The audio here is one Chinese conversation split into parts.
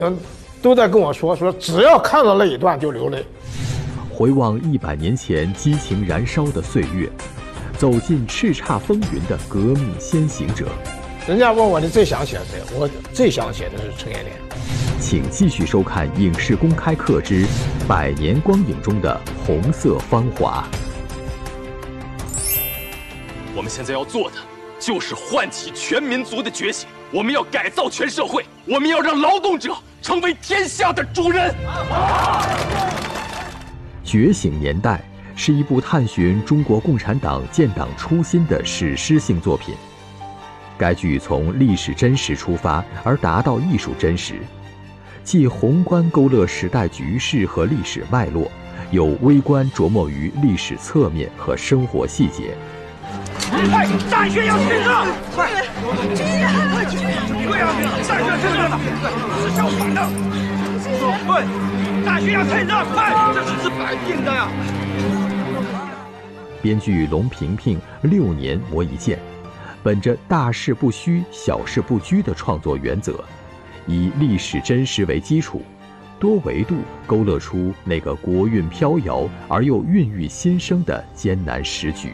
都在跟我说只要看到那一段就流泪。 回望100年前激情燃烧的岁月，走进叱咤风云的革命先行者。 人家问我你最想写谁，我最想写的是陈延年。 请继续收看《影视公开课之100年光影中的红色芳华》。 我们现在要做的就是唤起全民族的觉醒，我们要改造全社会，我们要让劳动者成为天下的主人。 觉醒年代是一部探寻中国共产党建党初心的史诗性作品。该剧从历史真实出发而达到艺术真实，既宏观勾勒时代局势和历史脉络，有微观琢磨于历史侧面和生活细节。 快，战靴要退让！快，军人，对啊，战靴退让了，是相反的。对，战靴要退让，快，这只是摆定的呀。 编剧龙平平6年磨一剑，本着大事不虚、小事不拘的创作原则，以历史真实为基础，多维度勾勒出那个国运飘摇而又孕育新生的艰难时局。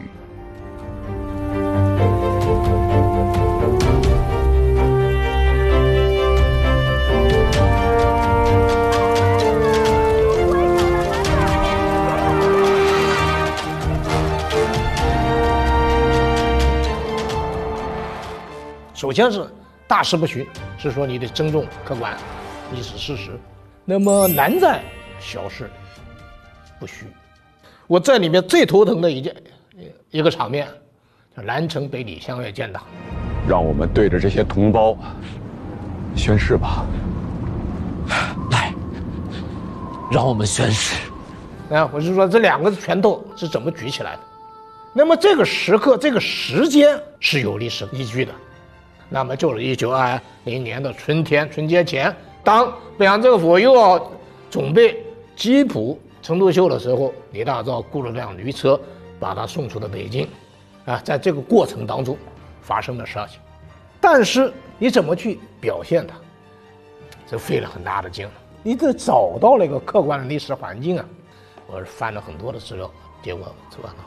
首先是大事不虚，是说你得尊重客观历史事实。那么难在小事不虚。我在里面最头疼的一个场面，叫南城北李相约建党。 让我们对着这些同胞宣誓吧。 来，让我们宣誓。 我是说这2个拳头是怎么举起来的？那么这个时刻、这个时间是有历史依据的。那么就是1920年的春节前，当北洋政府又要准备缉捕陈独秀的时候，李大钊雇了辆驴车把他送出了北京。在这个过程当中发生的事情，但是你怎么去表现它，这费了很大的劲。你得找到那个客观的历史环境啊。我翻了很多的资料，结果知道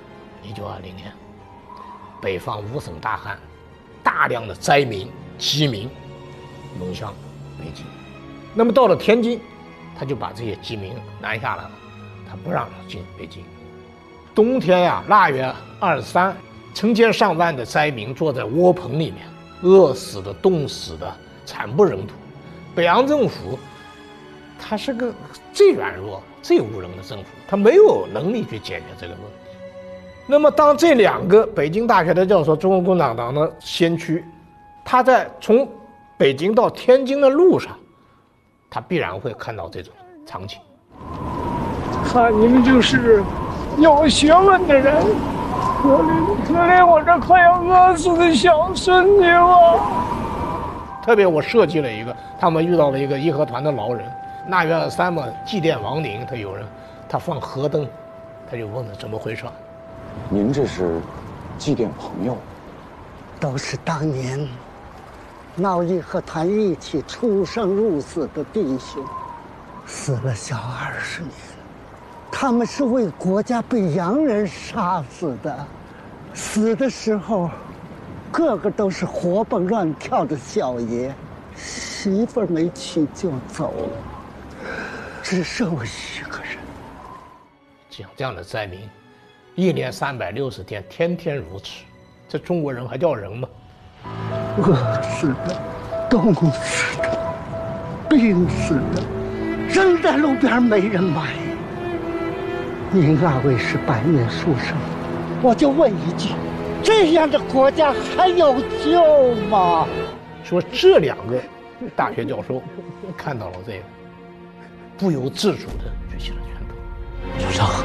1920年北方5省大旱，大量的灾民饥民涌向北京。那么到了天津，他就把这些饥民拦下来了，他不让进北京。冬天呀，腊月23，成千上万的灾民坐在窝棚里面，饿死的、冻死的，惨不忍睹。北洋政府他是个最软弱、最无能的政府，他没有能力去解决这个问题。那么当这2个北京大学的教授，中国共产党的先驱，他在从北京到天津的路上，他必然会看到这种场景。 看你们就是有学问的人，可怜我这快要饿死的小孙女了。 特别我设计了一个，他们遇到了一个义和团的老人，腊月23嘛，祭奠亡灵，他放河灯，他就问了怎么回事。 您这是祭奠朋友？ 都是当年闹义和团一起出生入死的弟兄，死了小20年。他们是为国家被洋人杀死的，死的时候个个都是活蹦乱跳的小爷，媳妇儿没娶就走了，只剩我一个人。 像这样的灾民，1年360天，天天如此，这中国人还叫人吗？ 饿死的，冻死的，病死的，扔在路边没人买。您2位是白面书生，我就问一句，这样的国家还有救吗？ 说这2个大学教授看到了这个，不由自主地举起了拳头。 首长，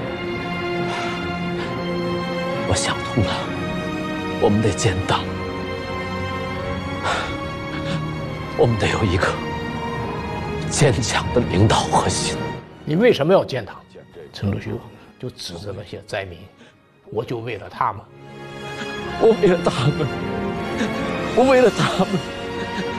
我想通了，我们得建党，我们得有一个坚强的领导核心。 你为什么要建党？陈独秀就指着那些灾民，我就为了他们， 我为了他们，我为了他们，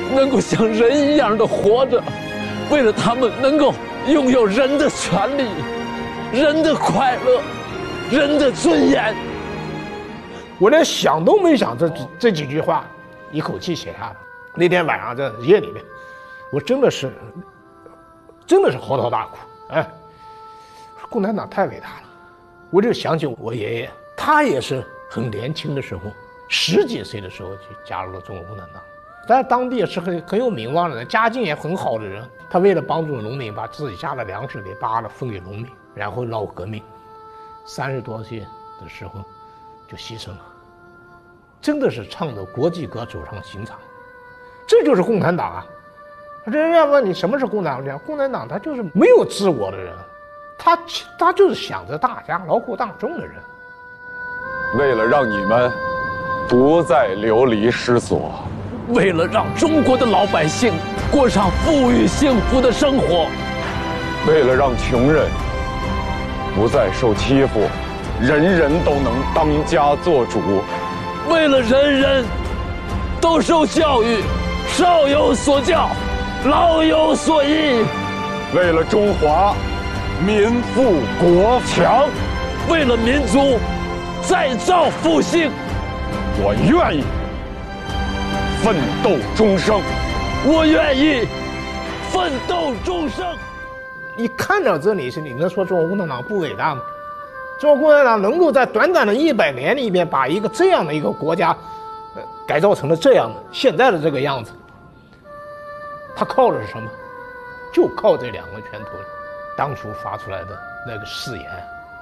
能够像人一样的活着，为了他们能够拥有人的权利、人的快乐、人的尊严。 我连想都没想这几句话，一口气写下来。那天晚上在夜里面，我真的是嚎啕大哭。哎，共产党太伟大了！我就想起我爷爷，他也是很年轻的时候，10几岁的时候就加入了中国共产党。在当地也是很有名望的人，家境也很好的人。他为了帮助农民，把自己家的粮食给扒了分给农民，然后闹革命。30多岁的时候就牺牲了，真的是唱着国际歌走上刑场。这就是共产党啊！人家问你什么是共产党？共产党他就是没有自我的人，他就是想着大家劳苦大众的人。 为了让你们不再流离失所， 为了让中国的老百姓过上富裕幸福的生活， 为了让穷人不再受欺负，人人都能当家做主， 为了人人都受教育，少有所教，老有所依， 为了中华民富国强， 为了民族再造复兴， 我愿意奋斗终生。 我愿意奋斗终生。 你看到这里，你能说中国共产党不伟大吗？中国共产党能够在短短的100年里面把一个这样的一个国家，改造成了这样的现在的这个样子，他靠的是什么？就靠这2个拳头，当初发出来的那个誓言。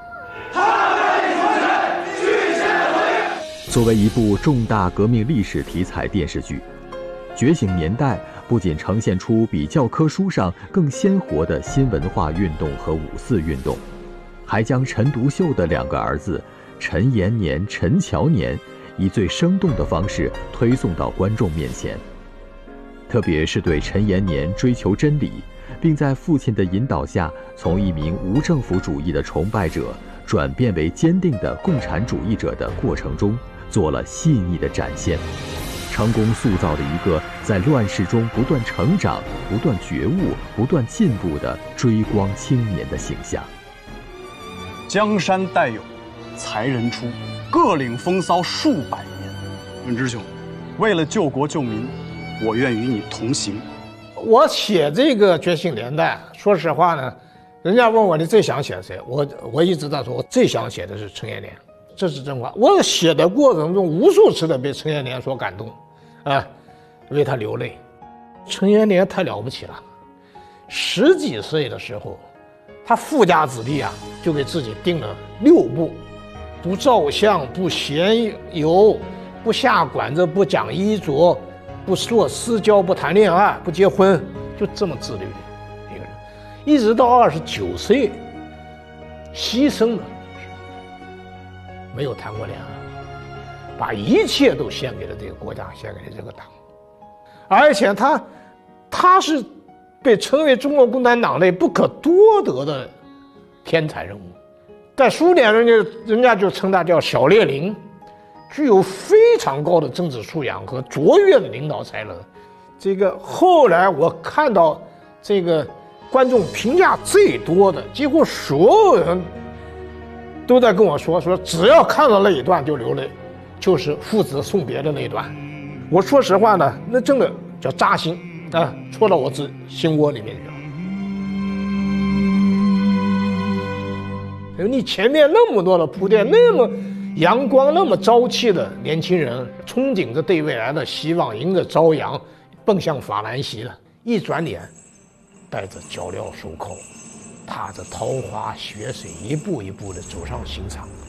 作为一部重大革命历史题材电视剧，《觉醒年代》不仅呈现出比教科书上更鲜活的新文化运动和5·4运动，还将陈独秀的2个儿子陈延年、陈乔年以最生动的方式推送到观众面前。特别是对陈延年追求真理，并在父亲的引导下从一名无政府主义的崇拜者转变为坚定的共产主义者的过程中，做了细腻的展现，成功塑造了一个在乱世中不断成长、不断觉悟、不断进步的追光青年的形象。 江山代有才人出，各领风骚数百年。文之兄，为了救国救民，我愿与你同行。 我写这个《觉醒年代》，说实话呢，人家问我你最想写谁，我一直在说，我最想写的是陈延年，这是真话。我写的过程中无数次的被陈延年所感动，为他流泪。陈延年太了不起了，10几岁的时候，他富家子弟啊，就给自己定了6不：不照相，不闲游，不下馆子，不讲衣着，不做私交，不谈恋爱，不结婚，就这么自律的一个人，一直到29岁牺牲了，没有谈过恋爱，把一切都献给了这个国家，献给了这个党，而且他是被称为中国共产党内不可多得的天才人物，在苏联人家就称他叫小列宁，具有非常高的政治素养和卓越的领导才能。这个后来我看到这个观众评价最多的，几乎所有人都在跟我说只要看到那一段就流泪，就是父子送别的那一段。我说实话呢，那真的叫扎心啊，戳到我心窝里面去了。你前面那么多的铺垫，那么阳光、那么朝气的年轻人，憧憬着对未来的希望，迎着朝阳，奔向法兰西了。一转脸，带着脚镣手铐，踏着桃花血水，一步一步地走上刑场。